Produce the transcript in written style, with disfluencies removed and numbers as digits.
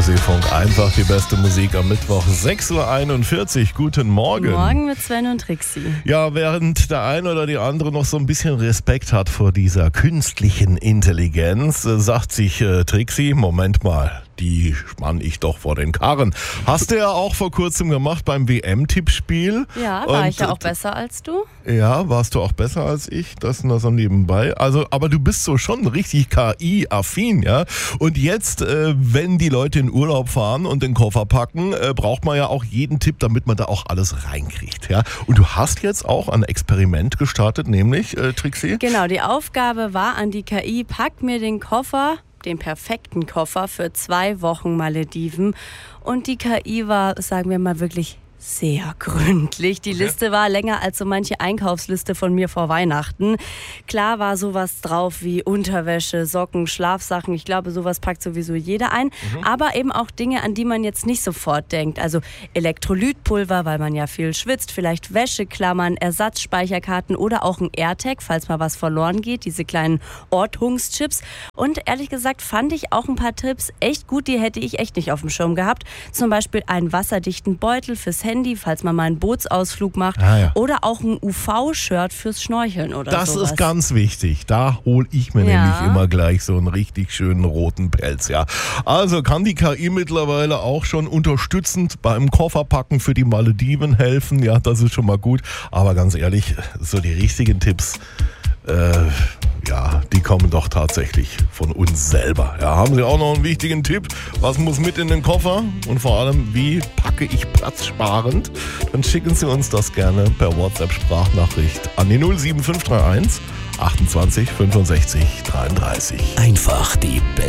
Funk. Einfach die beste Musik am Mittwoch, 6.41 Uhr. Guten Morgen. Morgen mit Sven und Trixi. Ja, während der eine oder die andere noch so ein bisschen Respekt hat vor dieser künstlichen Intelligenz, sagt sich Trixi, Moment mal, die spann ich doch vor den Karren. Hast du ja auch vor kurzem gemacht beim WM-Tippspiel. Ja, war ich ja auch besser als du. Ja, warst du auch besser als ich, das nur so nebenbei. Also, aber du bist so schon richtig KI-affin, ja. Und jetzt, wenn die Leute in Urlaub fahren und den Koffer packen, braucht man ja auch jeden Tipp, damit man da auch alles reinkriegt, ja. Und du hast jetzt auch ein Experiment gestartet, nämlich, Trixi? Genau, die Aufgabe war an die KI, pack mir den perfekten Koffer für 2 Wochen Malediven. Und die KI war, sagen wir mal, wirklich sehr gründlich. Die Liste war länger als so manche Einkaufsliste von mir vor Weihnachten. Klar war sowas drauf wie Unterwäsche, Socken, Schlafsachen. Ich glaube, sowas packt sowieso jeder ein. Aber eben auch Dinge, an die man jetzt nicht sofort denkt. Also Elektrolytpulver, weil man ja viel schwitzt. Vielleicht Wäscheklammern, Ersatzspeicherkarten oder auch ein AirTag, falls mal was verloren geht. Diese kleinen Ortungschips. Und ehrlich gesagt fand ich auch ein paar Tipps echt gut. Die hätte ich echt nicht auf dem Schirm gehabt. Zum Beispiel einen wasserdichten Beutel fürs Handy, falls man mal einen Bootsausflug macht. Oder auch ein UV-Shirt fürs Schnorcheln oder das sowas. Das ist ganz wichtig. Da hole ich mir nämlich immer gleich so einen richtig schönen roten Pelz. Ja. Also kann die KI mittlerweile auch schon unterstützend beim Kofferpacken für die Malediven helfen. Ja, das ist schon mal gut. Aber ganz ehrlich, so die richtigen Tipps, die kommen doch tatsächlich von uns selber. Ja, haben Sie auch noch einen wichtigen Tipp? Was muss mit in den Koffer? Und vor allem, wie packe ich platzsparend? Dann schicken Sie uns das gerne per WhatsApp-Sprachnachricht an die 07531 28 65 33. Einfach die